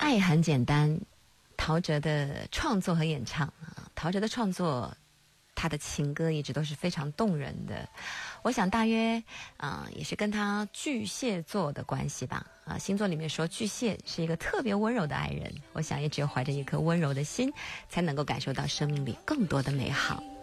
爱很简单，陶喆的创作和演唱啊，陶喆的创作，他的情歌一直都是非常动人的。我想大约也是跟他巨蟹座的关系吧。星座里面说巨蟹是一个特别温柔的爱人，我想也只有怀着一颗温柔的心，才能够感受到生命里更多的美好。